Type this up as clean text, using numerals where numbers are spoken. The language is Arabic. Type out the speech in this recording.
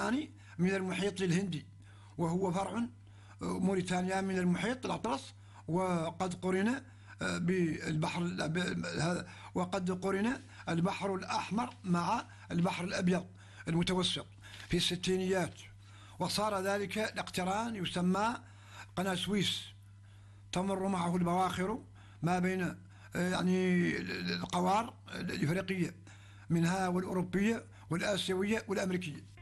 الإيراني من المحيط الهندي، وهو فرع موريتانيا من المحيط الأطلس، وقد قرن بالبحر وقد قرن البحر الأحمر مع البحر الأبيض المتوسط في الستينيات، وصار ذلك الاقتران يسمى قناة سويس، تمر معه البواخر ما بين يعني القوار الإفريقية منها والأوروبية والآسيوية والأمريكية.